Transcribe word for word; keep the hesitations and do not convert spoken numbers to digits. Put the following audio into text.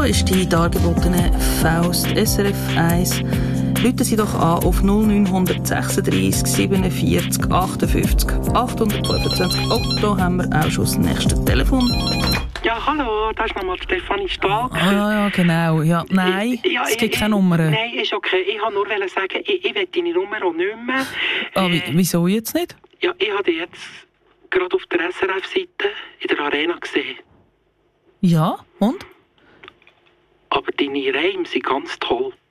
ist die dargebotene Faust S R F eins. Rufen Sie doch an auf null neun sechsunddreißig siebenundvierzig achtundfünfzig achthundertfünfundzwanzig. Oh, da haben wir auch schon das nächste Telefon. Ja, hallo, da ist nochmal Stefanie Stark. Ah, ja, genau. Ja, nein, ja, es gibt ich, keine Nummer. Nein, ist okay. Ich wollte nur sagen, ich, ich will deine Nummer auch nicht mehr. Ah, äh, wieso jetzt nicht? Ja, ich habe dich jetzt gerade auf der S R F-Seite in der Arena gesehen. Ja, und? Aber deine Reime sind ganz toll.